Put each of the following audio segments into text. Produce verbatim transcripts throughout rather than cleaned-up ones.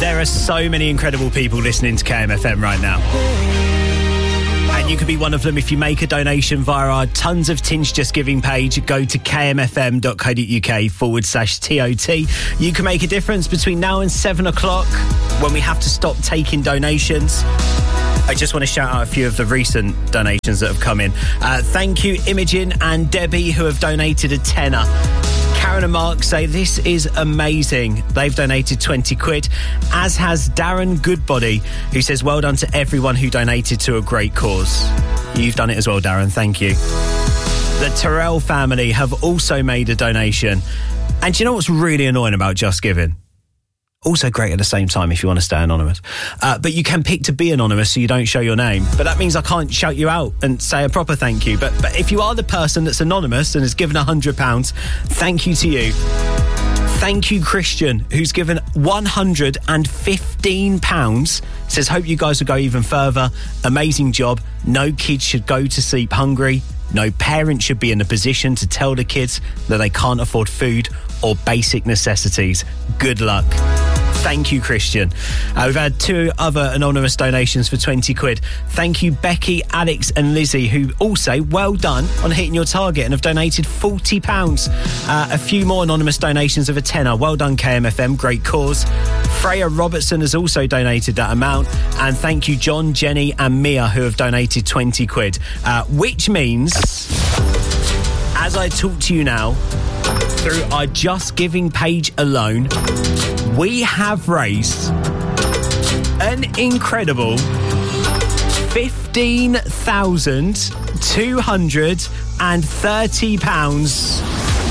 There are so many incredible people listening to K M F M right now. And you could be one of them if you make a donation via our Tons of Tinge Just Giving page. Go to kmfm.co.uk forward slash TOT. You can make a difference between now and seven o'clock when we have to stop taking donations. I just want to shout out a few of the recent donations that have come in. Uh, thank you, Imogen and Debbie, who have donated a tenner. Karen and Mark say, this is amazing. They've donated twenty quid, as has Darren Goodbody, who says, well done to everyone who donated to a great cause. You've done it as well, Darren. Thank you. The Terrell family have also made a donation. And do you know what's really annoying about Just Giving? Also great at the same time if you want to stay anonymous. Uh, but you can pick to be anonymous so you don't show your name. But that means I can't shout you out and say a proper thank you. But, but if you are the person that's anonymous and has given one hundred pounds, thank you to you. Thank you, Christian, who's given one hundred fifteen pounds. Says, hope you guys will go even further. Amazing job. No kids should go to sleep hungry. No parent should be in a position to tell the kids that they can't afford food or basic necessities. Good luck. Thank you, Christian. Uh, we've had two other anonymous donations for twenty quid. Thank you, Becky, Alex and Lizzie, who all say well done on hitting your target and have donated forty pounds. Uh, a few more anonymous donations of a tenner. Well done, K M F M. Great cause. Freya Robertson has also donated that amount. And thank you, John, Jenny and Mia, who have donated twenty quid. Uh, which means, as I talk to you now, through our Just Giving page alone, we have raised an incredible fifteen thousand two hundred thirty pounds.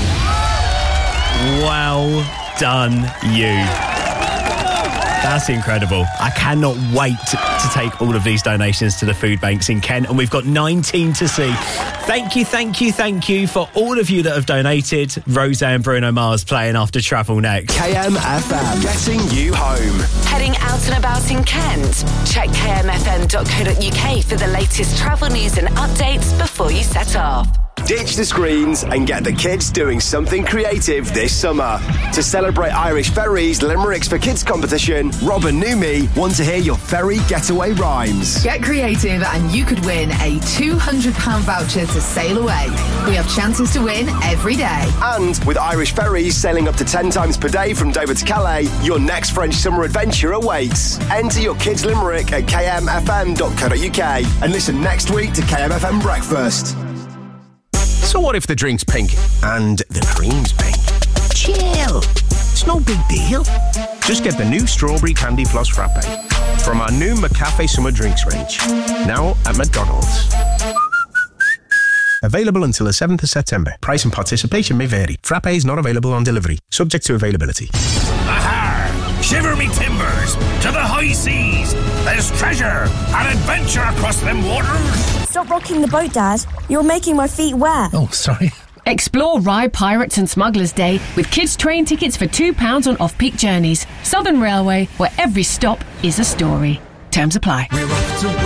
Well done, you. That's incredible. I cannot wait to, to take all of these donations to the food banks in Kent, and we've got nineteen to see. Thank you, thank you, thank you for all of you that have donated. Roseanne Bruno Mars playing after Travel next. K M F M, getting you home. Heading out and about in Kent? Check k m f m dot co dot u k for the latest travel news and updates before you set off. Ditch the screens and get the kids doing something creative this summer. To celebrate Irish Ferries Limericks for Kids competition, Rob and Numi want to hear your ferry getaway rhymes. Get creative and you could win a two hundred pounds voucher to sail away. We have chances to win every day. And with Irish Ferries sailing up to ten times per day from Dover to Calais, your next French summer adventure awaits. Enter your kids' limerick at k m f m dot co dot u k and listen next week to K M F M Breakfast. So what if the drink's pink and the cream's pink? Chill. It's no big deal. Just get the new Strawberry Candy Floss Frappe from our new McCafe Summer Drinks range. Now at McDonald's. Available until the seventh of September. Price and participation may vary. Frappe is not available on delivery. Subject to availability. Aha! Shiver me timbers! To the high seas! There's treasure and adventure across them waters! Stop rocking the boat, Dad. You're making my feet wet. Oh, sorry. Explore Rye Pirates and Smugglers Day with kids' train tickets for two pounds on off-peak journeys. Southern Railway, where every stop is a story. Terms apply. We're